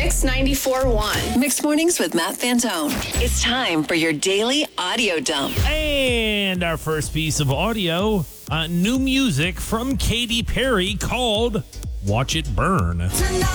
Mix 94.1. Mixed Mornings with Matt Fantone. It's time for your daily audio dump. And our first piece of audio, new music from Katy Perry called Watch It Burn. Tonight